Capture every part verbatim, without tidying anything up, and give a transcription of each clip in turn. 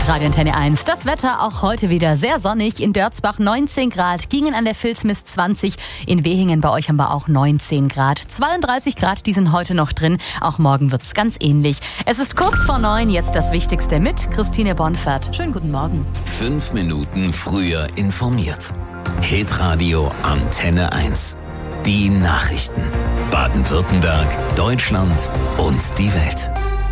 Hitradio Antenne eins. Das Wetter auch heute wieder sehr sonnig. In Dörzbach neunzehn Grad, Gingen an der Vilsmis zwanzig. In Wehingen bei euch haben wir auch neunzehn Grad. zweiunddreißig Grad, die sind heute noch drin. Auch morgen wird's ganz ähnlich. Es ist kurz vor neun, jetzt das Wichtigste mit Christine Bonfert. Schönen guten Morgen. Fünf Minuten früher informiert. Hitradio Antenne eins. Die Nachrichten. Baden-Württemberg, Deutschland und die Welt.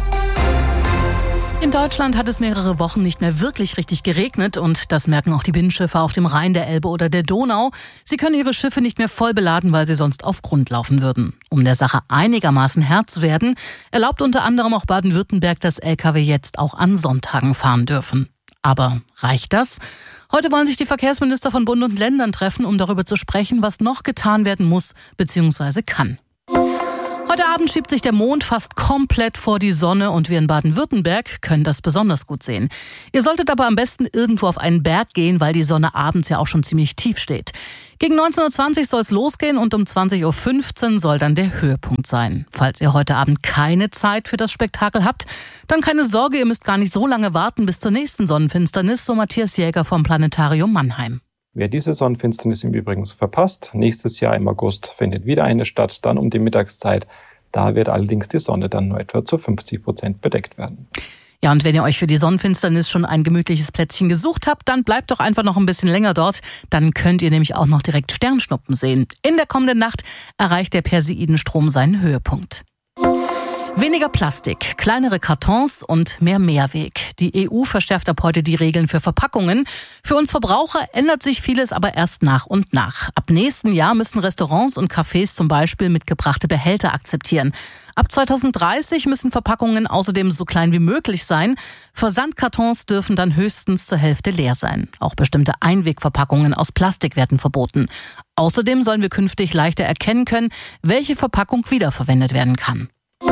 In Deutschland hat es mehrere Wochen nicht mehr wirklich richtig geregnet und das merken auch die Binnenschiffer auf dem Rhein, der Elbe oder der Donau. Sie können ihre Schiffe nicht mehr voll beladen, weil sie sonst auf Grund laufen würden. Um der Sache einigermaßen Herr zu werden, erlaubt unter anderem auch Baden-Württemberg, dass L K W jetzt auch an Sonntagen fahren dürfen. Aber reicht das? Heute wollen sich die Verkehrsminister von Bund und Ländern treffen, um darüber zu sprechen, was noch getan werden muss bzw. kann. Heute Abend schiebt sich der Mond fast komplett vor die Sonne und wir in Baden-Württemberg können das besonders gut sehen. Ihr solltet aber am besten irgendwo auf einen Berg gehen, weil die Sonne abends ja auch schon ziemlich tief steht. Gegen neunzehn Uhr zwanzig soll es losgehen und um zwanzig Uhr fünfzehn soll dann der Höhepunkt sein. Falls ihr heute Abend keine Zeit für das Spektakel habt, dann keine Sorge, ihr müsst gar nicht so lange warten bis zur nächsten Sonnenfinsternis, so Matthias Jäger vom Planetarium Mannheim. Wer diese Sonnenfinsternis im Übrigen verpasst, nächstes Jahr im August findet wieder eine statt, dann um die Mittagszeit. Da wird allerdings die Sonne dann nur etwa zu fünfzig Prozent bedeckt werden. Ja, und wenn ihr euch für die Sonnenfinsternis schon ein gemütliches Plätzchen gesucht habt, dann bleibt doch einfach noch ein bisschen länger dort. Dann könnt ihr nämlich auch noch direkt Sternschnuppen sehen. In der kommenden Nacht erreicht der Perseidenstrom seinen Höhepunkt. Weniger Plastik, kleinere Kartons und mehr Mehrweg. Die E U verschärft ab heute die Regeln für Verpackungen. Für uns Verbraucher ändert sich vieles aber erst nach und nach. Ab nächstem Jahr müssen Restaurants und Cafés zum Beispiel mitgebrachte Behälter akzeptieren. Ab zweitausenddreißig müssen Verpackungen außerdem so klein wie möglich sein. Versandkartons dürfen dann höchstens zur Hälfte leer sein. Auch bestimmte Einwegverpackungen aus Plastik werden verboten. Außerdem sollen wir künftig leichter erkennen können, welche Verpackung wiederverwendet werden kann.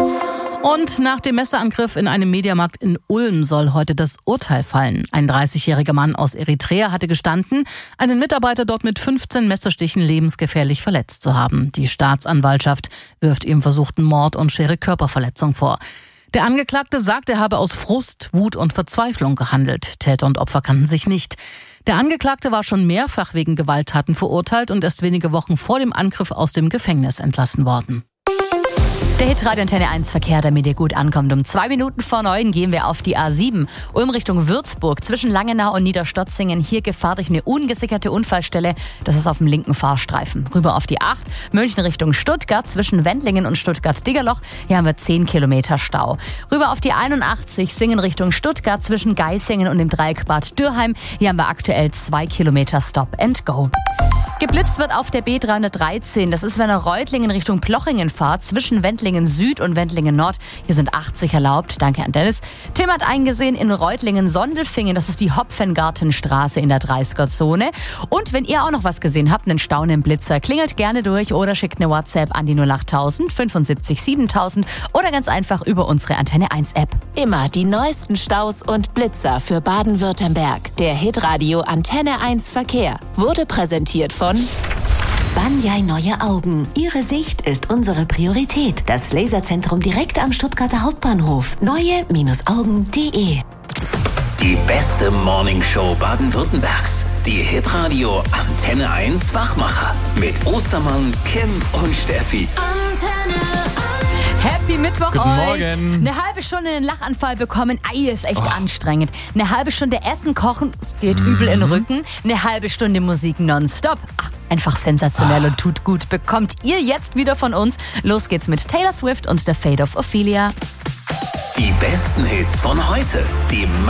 Und nach dem Messerangriff in einem Mediamarkt in Ulm soll heute das Urteil fallen. Ein dreißigjähriger Mann aus Eritrea hatte gestanden, einen Mitarbeiter dort mit fünfzehn Messerstichen lebensgefährlich verletzt zu haben. Die Staatsanwaltschaft wirft ihm versuchten Mord und schwere Körperverletzung vor. Der Angeklagte sagt, er habe aus Frust, Wut und Verzweiflung gehandelt. Täter und Opfer kannten sich nicht. Der Angeklagte war schon mehrfach wegen Gewalttaten verurteilt und erst wenige Wochen vor dem Angriff aus dem Gefängnis entlassen worden. Der Hitradio Antenne eins Verkehr, damit ihr gut ankommt. Um zwei Minuten vor neun gehen wir auf die A sieben. Ulm Richtung Würzburg zwischen Langenau und Niederstotzingen. Hier gefahr durch eine ungesicherte Unfallstelle. Das ist auf dem linken Fahrstreifen. Rüber auf die acht. München Richtung Stuttgart zwischen Wendlingen und Stuttgart-Diggerloch. Hier haben wir zehn Kilometer Stau. Rüber auf die einundachtzig. Singen Richtung Stuttgart zwischen Geisingen und dem Dreieck Bad Dürheim. Hier haben wir aktuell zwei Kilometer Stop and Go. Geblitzt wird auf der B dreihundertdreizehn. Das ist, wenn ihr Reutlingen Richtung Plochingen fahrt, zwischen Wendlingen Süd und Wendlingen Nord. Hier sind achtzig erlaubt. Danke an Dennis. Tim hat eingesehen in Reutlingen-Sondelfingen. Das ist die Hopfengartenstraße in der dreißiger-Zone. Und wenn ihr auch noch was gesehen habt, einen staunenden Blitzer, klingelt gerne durch oder schickt eine WhatsApp an die null achttausend fünfundsiebzig siebentausend oder ganz einfach über unsere Antenne eins App. Immer die neuesten Staus und Blitzer für Baden-Württemberg. Der Hitradio Antenne eins Verkehr wurde präsentiert von Banyai Neue Augen. Ihre Sicht ist unsere Priorität. Das Laserzentrum direkt am Stuttgarter Hauptbahnhof. neue Augen punkt de. Die beste Morningshow Baden-Württembergs. Die Hitradio Antenne eins Wachmacher. Mit Ostermann, Kim und Steffi. Antenne eins. Happy Mittwoch Guten euch. Morgen. Eine halbe Stunde einen Lachanfall bekommen. Ei, ist echt oh. anstrengend. Eine halbe Stunde Essen kochen, geht mhm. übel in den Rücken. Eine halbe Stunde Musik nonstop. Ach, einfach sensationell oh. und tut gut. Bekommt ihr jetzt wieder von uns. Los geht's mit Taylor Swift und The Fate of Ophelia. Die besten Hits von heute. Die